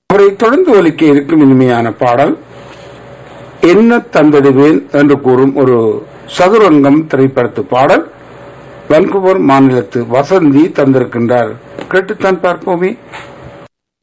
அவரை தொடர்ந்து ஒலிக்க இருக்கும் இனிமையான பாடல் என்ன தந்திடுவேன் என்று கூறும் ஒரு சதுரங்கம் திரைப்படத்து பாடல். வான்கூவர் மாநிலத்து வசந்தி தந்திருக்கின்றார். கேட்டுத்தான் பார்ப்போமே.